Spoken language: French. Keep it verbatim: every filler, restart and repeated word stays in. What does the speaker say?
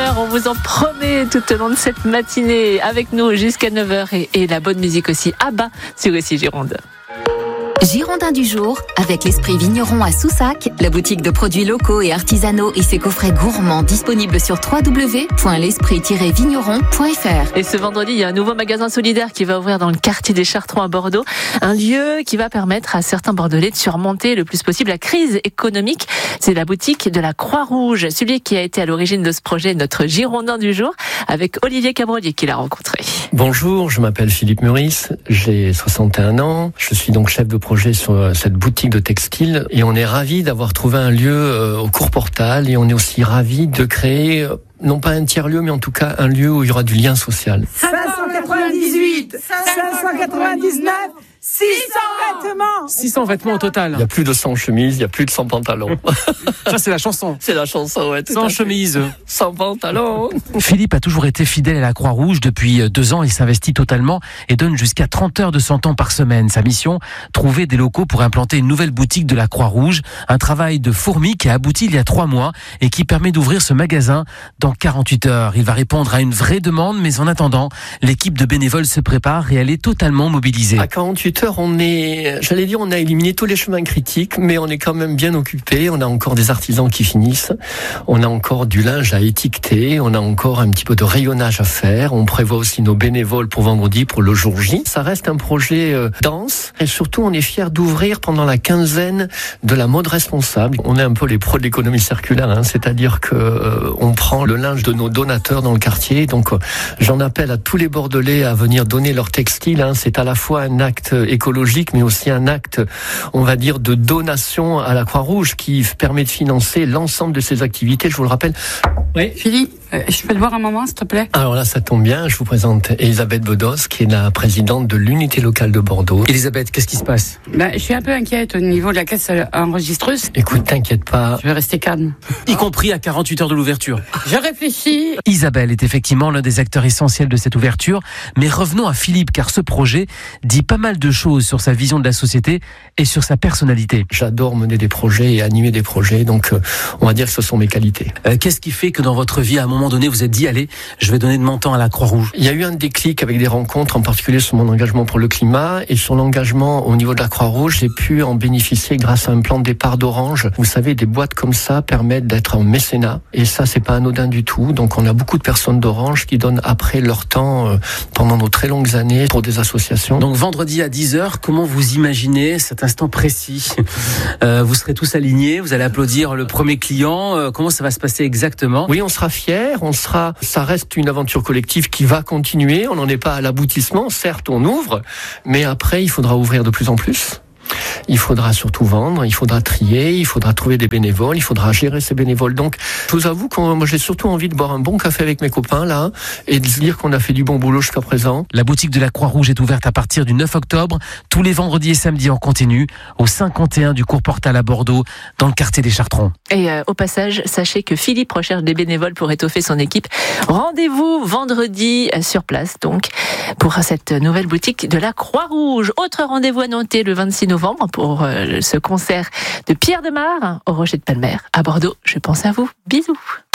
bonheur, on vous en promet tout au long de cette matinée. Avec nous jusqu'à neuf heures et, et la bonne musique aussi. Ah bah, c'est aussi Gironde. Girondin du jour, avec l'Esprit Vigneron à Soussac, la boutique de produits locaux et artisanaux et ses coffrets gourmands disponibles sur w w w point l'esprit tiret vigneron point f r. Et ce vendredi, il y a un nouveau magasin solidaire qui va ouvrir dans le quartier des Chartrons à Bordeaux. Un lieu qui va permettre à certains Bordelais de surmonter le plus possible la crise économique. C'est la boutique de la Croix-Rouge. Celui qui a été à l'origine de ce projet, notre Girondin du jour, avec Olivier Cabrolier qui l'a rencontré. Bonjour, je m'appelle Philippe Meurice, j'ai soixante et un ans. Je suis donc chef de projet sur cette boutique de textile et on est ravis d'avoir trouvé un lieu au Cours-Portal et on est aussi ravis de créer, non pas un tiers-lieu, mais en tout cas un lieu où il y aura du lien social. cinq cent quatre-vingt-dix-huit, cinq cent quatre-vingt-dix-neuf, six cents vêtements. six cents vêtements au total. Il y a plus de cent chemises, il y a plus de cent pantalons. Ça, c'est la chanson. C'est la chanson, ouais. Sans chemise. Sans pantalons. Philippe a toujours été fidèle à la Croix-Rouge. Depuis deux ans, il s'investit totalement et donne jusqu'à trente heures de son temps par semaine. Sa mission, trouver des locaux pour implanter une nouvelle boutique de la Croix-Rouge. Un travail de fourmi qui a abouti il y a trois mois et qui permet d'ouvrir ce magasin dans quarante-huit heures. Il va répondre à une vraie demande, mais en attendant, l'équipe de bénévoles se prépare et elle est totalement mobilisée. À quarante-huit heures, on est, j'allais dire, on a éliminé tous les chemins critiques, mais on est quand même bien occupé. On a encore des artisans qui finissent. On a encore du linge à étiqueter. On a encore un petit peu de rayonnage à faire. On prévoit aussi nos bénévoles pour vendredi, pour le jour J. Ça reste un projet euh, dense et surtout, on est fiers d'ouvrir pendant la quinzaine de la mode responsable. On est un peu les pros de l'économie circulaire, hein, c'est-à-dire que euh, on prend le linge de nos donateurs dans le quartier. Donc, euh, j'en appelle à tous les Bordelais à venir donner leur textile. Hein. C'est à la fois un acte écologique, mais aussi un acte, on va dire, de donation à la Croix-Rouge qui permet de financer l'ensemble de ces activités. Je vous le rappelle. Oui, Philippe, euh, je peux te voir un moment, s'il te plaît? Alors là, ça tombe bien. Je vous présente Elisabeth Bedos, qui est la présidente de l'unité locale de Bordeaux. Elisabeth, qu'est-ce qui se passe? Ben, je suis un peu inquiète au niveau de la caisse enregistreuse. Écoute, t'inquiète pas. Je vais rester calme. Y compris à quarante-huit heures de l'ouverture. Je réfléchis. Isabelle est effectivement l'un des acteurs essentiels de cette ouverture. Mais revenons à Philippe, car ce projet dit pas mal de choses sur sa vision de la société et sur sa personnalité. J'adore mener des projets et animer des projets, donc euh, on va dire que ce sont mes qualités. Euh, qu'est-ce qui fait que dans votre vie, à un moment donné, vous êtes dit, allez, je vais donner de mon temps à la Croix-Rouge? Il y a eu un déclic avec des rencontres, en particulier sur mon engagement pour le climat et sur l'engagement au niveau de la Croix-Rouge. J'ai pu en bénéficier grâce à un plan de départ d'Orange. Vous savez, des boîtes comme ça permettent d'être en mécénat et ça, c'est pas anodin du tout. Donc on a beaucoup de personnes d'Orange qui donnent après leur temps euh, pendant nos très longues années pour des associations. Donc vendredi à dix heures, comment vous imaginez cet instant précis? euh, Vous serez tous alignés, vous allez applaudir le premier client. Euh, comment ça va se passer exactement? Oui, on sera fiers, on sera. Ça reste une aventure collective qui va continuer. On n'en est pas à l'aboutissement. Certes, on ouvre, mais après, il faudra ouvrir de plus en plus. Il faudra surtout vendre, il faudra trier, il faudra trouver des bénévoles, il faudra gérer ces bénévoles. Donc, je vous avoue que moi, j'ai surtout envie de boire un bon café avec mes copains, là, et de se dire qu'on a fait du bon boulot jusqu'à présent. La boutique de la Croix-Rouge est ouverte à partir du neuf octobre, tous les vendredis et samedis en continu, au cinquante et un du Cours-Portal à Bordeaux, dans le quartier des Chartrons. Et euh, au passage, sachez que Philippe recherche des bénévoles pour étoffer son équipe. Rendez-vous vendredi euh, sur place, donc, pour cette nouvelle boutique de la Croix-Rouge. Autre rendez-vous annoncé le vingt-six novembre pour euh, ce concert de Pierre Demar au Rocher de Palmer à Bordeaux. Je pense à vous. Bisous.